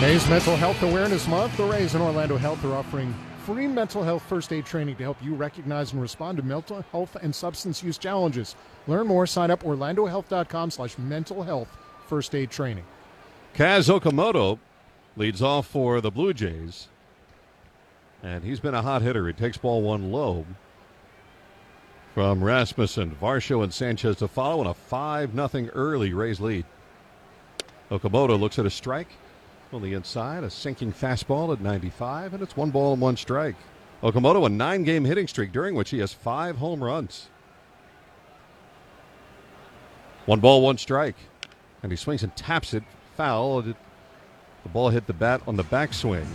May's Mental Health Awareness Month. The Rays and Orlando Health are offering free mental health first aid training to help you recognize and respond to mental health and substance use challenges. Learn more. Sign up orlandohealth.com/mental health first aid training. Kaz Okamoto leads off for the Blue Jays, and he's been a hot hitter. He takes ball one low from Rasmussen, Varsho, and Sanchez to follow in a 5-0 early Rays lead. Okamoto looks at a strike on the inside, a sinking fastball at 95, and it's 1-1 strike. Okamoto, a 9-game hitting streak during which he has 5 home runs. 1-1 strike, and he swings and taps it foul. The ball hit the bat on the backswing.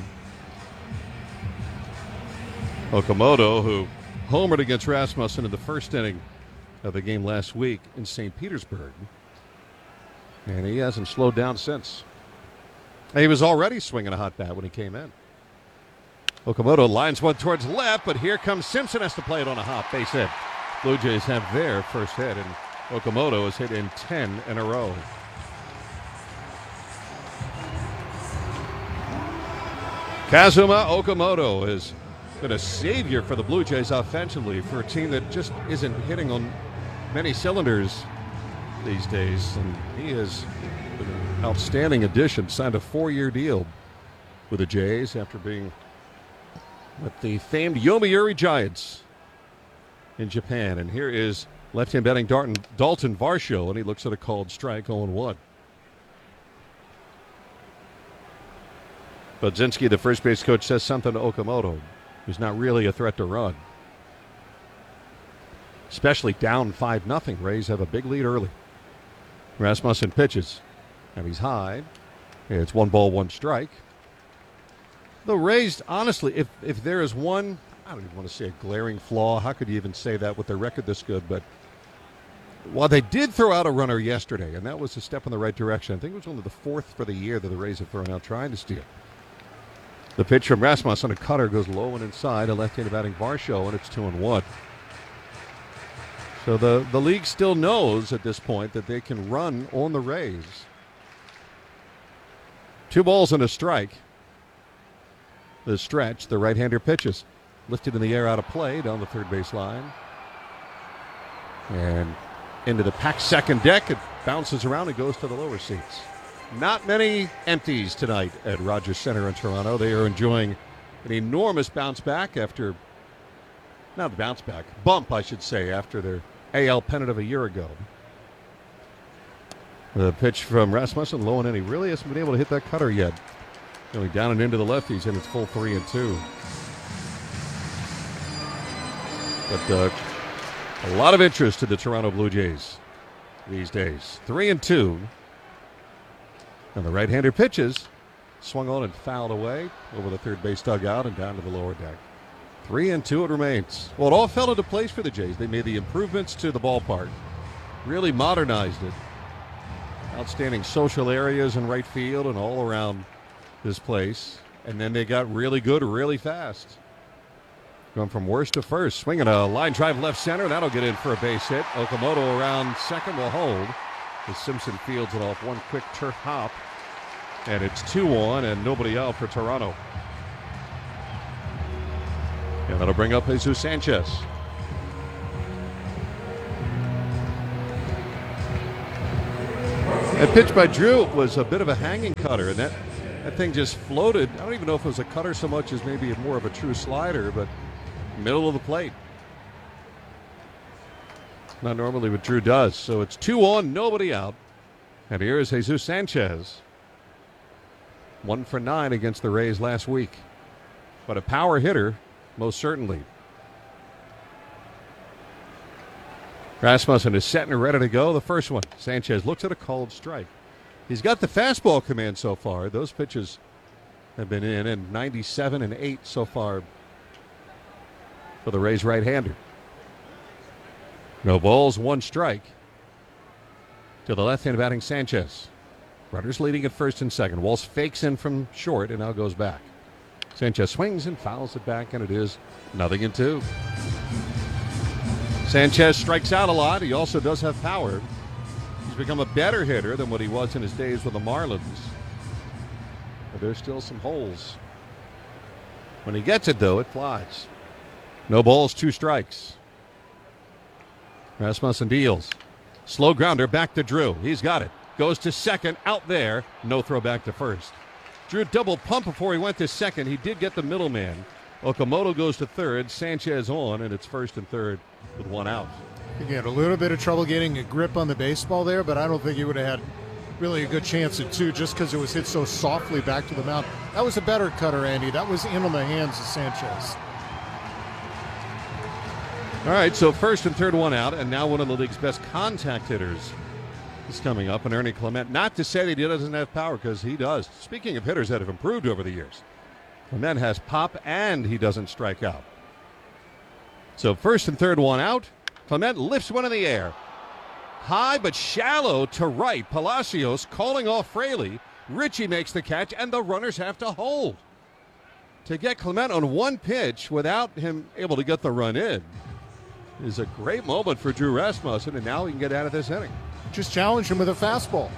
Okamoto, who homered against Rasmussen in the first inning of the game last week in St. Petersburg, and he hasn't slowed down since. He was already swinging a hot bat when he came in. Okamoto lines one towards left, but here comes Simpson, has to play it on a hop, base hit. Blue Jays have their first hit, and Okamoto has hit in 10 in a row. Kazuma Okamoto has been a savior for the Blue Jays offensively for a team that just isn't hitting on many cylinders these days, and he is an outstanding addition. Signed a 4-year deal with the Jays after being with the famed Yomiuri Giants in Japan. And here is left-hand batting Dalton Varsho, and he looks at a called strike, 0-1. Budzinski, the first base coach, says something to Okamoto, who's not really a threat to run. Especially down 5-0. Rays have a big lead early. Rasmussen pitches, and he's high. It's 1-1 strike. The Rays, honestly, if there is one, I don't even want to say a glaring flaw. How could you even say that with their record this good? But while they did throw out a runner yesterday, and that was a step in the right direction, I think it was only the 4th for the year that the Rays have thrown out trying to steal. The pitch from Rasmussen, a cutter, goes low and inside. A left-handed batting Varsho, and it's 2-1. So the league still knows at this point that they can run on the Rays. 2 balls and a strike. The stretch, the right-hander pitches. Lifted in the air out of play down the third base line. And into the packed second deck. It bounces around and goes to the lower seats. Not many empties tonight at Rogers Center in Toronto. They are enjoying an enormous bounce back after, not bounce back, bump, I should say, after their AL pennant of a year ago. The pitch from Rasmussen, low and in. He really hasn't been able to hit that cutter yet. Going down and into the lefties, and it's full 3-2. But a lot of interest to the Toronto Blue Jays these days. 3-2. And the right-hander pitches, swung on and fouled away over the third base dugout and down to the lower deck. 3-2 it remains. Well, it all fell into place for the Jays. They made the improvements to the ballpark, really modernized it. Outstanding social areas in right field and all around this place. And then they got really good really fast. Going from worst to first, swinging a line drive left center. That'll get in for a base hit. Okamoto around second will hold as Simpson fields it off one quick turf hop. And it's 2-1 and nobody out for Toronto. And that'll bring up Jesus Sanchez. That pitch by Drew was a bit of a hanging cutter, and that thing just floated. I don't even know if it was a cutter so much as maybe more of a true slider, but middle of the plate. Not normally what Drew does. So it's 2-1, nobody out. And here is Jesus Sanchez. 1 for 9 against the Rays last week. But a power hitter, most certainly. Rasmussen is set and ready to go. The first one, Sanchez looks at a called strike. He's got the fastball command so far. Those pitches have been in, and 97 and 8 so far for the Rays right-hander. No balls, 1 strike to the left-hand batting Sanchez. Runners leading at first and second. Walsh fakes in from short and now goes back. Sanchez swings and fouls it back, and it is 0-2. Sanchez strikes out a lot. He also does have power. He's become a better hitter than what he was in his days with the Marlins. But there's still some holes. When he gets it, though, it flies. No balls, 2 strikes. Rasmussen deals. Slow grounder back to Drew. He's got it. Goes to second, out there. No throw back to first. Drew double pump before he went to second. He did get the middleman. Okamoto goes to third. Sanchez on, and it's first and third with 1 out. He had a little bit of trouble getting a grip on the baseball there, but I don't think he would have had really a good chance at 2 just because it was hit so softly back to the mound. That was a better cutter, Andy. That was in on the hands of Sanchez. All right, so first and third, 1 out, and now one of the league's best contact hitters is coming up, and Ernie Clement. Not to say that he doesn't have power, because he does. Speaking of hitters that have improved over the years, Clement has pop, and he doesn't strike out. So first and third, 1 out. Clement lifts one in the air. High but shallow to right. Palacios calling off Fraley. Ritchie makes the catch, and the runners have to hold. To get Clement on 1 pitch without him able to get the run in is a great moment for Drew Rasmussen, and now he can get out of this inning. Just challenge him with a fastball.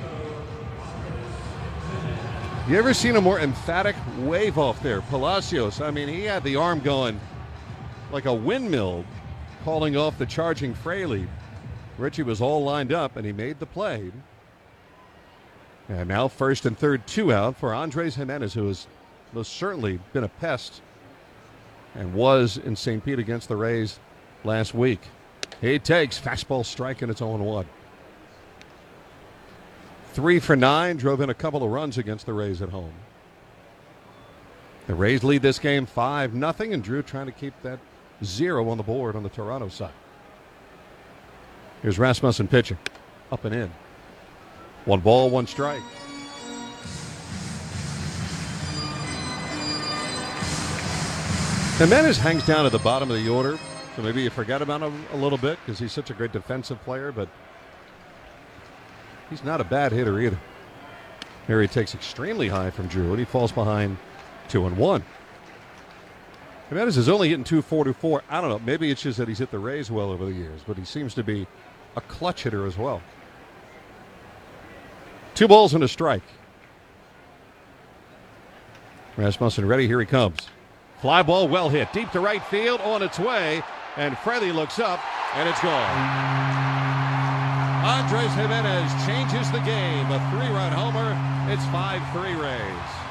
You ever seen a more emphatic wave off there? Palacios, I mean, he had the arm going like a windmill, calling off the charging Fraley. Ritchie was all lined up, and he made the play. And now first and third, 2 out for Andres Jimenez, who has most certainly been a pest and was in St. Pete against the Rays last week. He takes fastball strike, and it's 0-1. 3 for 9, drove in a couple of runs against the Rays at home. The Rays lead this game 5-0, and Drew trying to keep that 0 on the board on the Toronto side. Here's Rasmussen pitching. Up and in. 1 ball, 1 strike. Jimenez hangs down at the bottom of the order, so maybe you forget about him a little bit because he's such a great defensive player, but he's not a bad hitter either. Here he takes extremely high from Drew, and he falls behind 2-1. Jimenez is only hitting .244. I don't know. Maybe it's just that he's hit the Rays well over the years, but he seems to be a clutch hitter as well. 2 balls and a strike. Rasmussen ready. Here he comes. Fly ball well hit. Deep to right field, on its way. And Fraley looks up, and it's gone. Andres Jimenez changes the game. A 3-run homer. It's 5-3 Rays.